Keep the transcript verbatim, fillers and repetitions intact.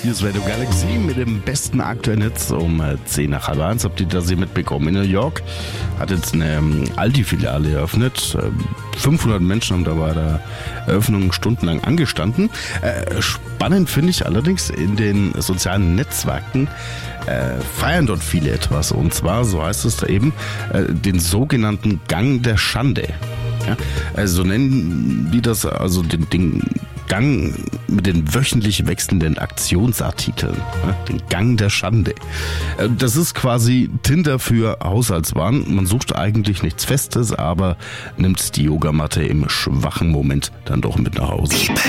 Hier ist Radio Galaxy mit dem besten aktuellen Hits um zehn nach halb eins. Habt ihr das hier mitbekommen? In New York hat jetzt eine Aldi-Filiale eröffnet. fünfhundert Menschen haben da bei der Eröffnung stundenlang angestanden. Spannend finde ich allerdings, in den sozialen Netzwerken äh, feiern dort viele etwas. Und zwar, so heißt es da eben, äh, den sogenannten Gang der Schande. Ja? Also so nennen die das, also den, den Gang mit den wöchentlich wechselnden Aktionsartikeln. Ja? Den Gang der Schande. Äh, das ist quasi Tinder für Haushaltswaren. Man sucht eigentlich nichts Festes, aber nimmt die Yogamatte im schwachen Moment dann doch mit nach Hause.